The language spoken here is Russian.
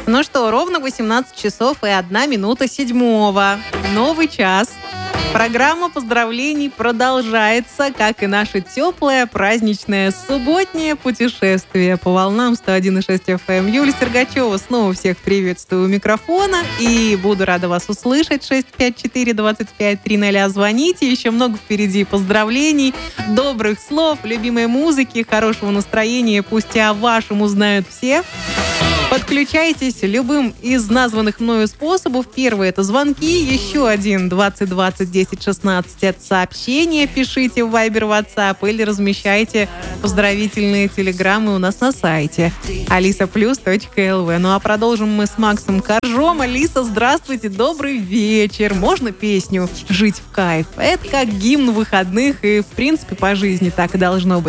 Ну что, ровно 18 часов и 1 минута 7-го. Новый час. Программа поздравлений продолжается, как и наше теплое праздничное субботнее путешествие по волнам 101,6 FM. Юлия Сергачева снова всех приветствую у микрофона и буду рада вас услышать. 654-25-00. Звоните, еще много впереди поздравлений, добрых слов, любимой музыки, хорошего настроения. Пусть и о вашем узнают все. Подключайтесь любым из названных мною способов. Первый — это звонки, еще один 20 20 10 16 — это сообщения. Пишите в Viber, WhatsApp или размещайте поздравительные телеграммы у нас на сайте alisaplus.lv. Ну а продолжим мы с Максом Коржом. Алиса, здравствуйте, добрый вечер. Можно песню «Жить в кайф»? Это как гимн выходных и, в принципе, по жизни так и должно быть.